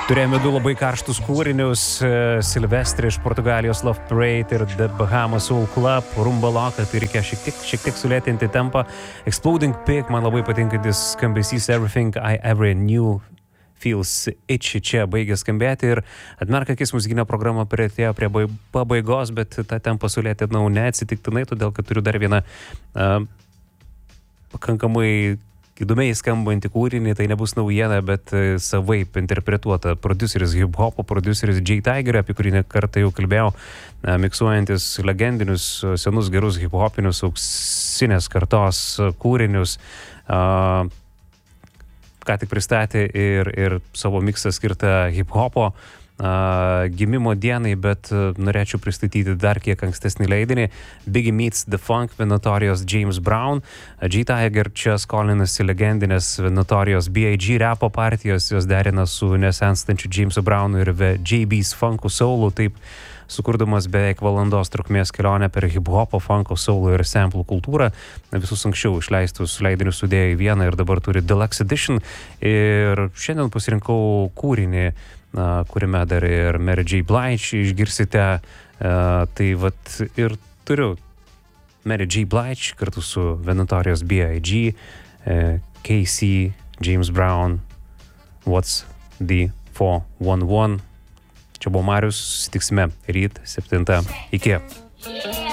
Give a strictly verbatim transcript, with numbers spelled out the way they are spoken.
Turėjome du labai karštus kūrinius, Silvestri iš Portugalijos Love Parade ir The Bahamas Soul Club, Rumba Loca, tai reikia šiek tiek, šiek tiek sulėtinti tempą. Exploding Pig, man labai patinkantis skambesys Everything I Ever Knew Feels Itchy čia baigė skambėti ir Atmerk akis muzikinė programa priartėjo prie pabaigos, bet tą tempą sulėtinau neatsitiktinai, todėl kad turiu dar vieną uh, pakankamai įdomiai skambantį kūrinį, tai nebus naujiena, bet savaip interpretuota produceris hip-hopo, produceris J Tiger, apie kurį ne kartą jau kalbėjau, miksuojantis legendinius, senus gerus hip-hopinius, auksinės kartos kūrinius, ką tik pristatė ir, ir savo miksą skirtą hip-hopo Uh, gimimo dienai, bet uh, norėčiau pristatyti dar kiek ankstesnį leidinį. Biggie Meets The Funk, Notorious James Brown. uh, J Tiger čia skolinasi legendinės Notorious B I G repo partijos, jos derina su nesenstančiu Jamesu Brownu ir J B's funku soulu, taip sukurdamas beveik valandos trukmės kelionę per hip-hopo, funko, soulu ir samplų kultūrą. Visus anksčiau išleistus leidinius sudėjo į vieną ir dabar turi Deluxe Edition. Ir šiandien pasirinkau kūrinį, kuriame dar ir Mary J. Blige išgirsite, tai vat ir turiu Mary J. Blige kartu su Notorious B I G, K C, James Brown, What's the four one one. Čia buvo Marius, susitiksime ryt septintą. Iki.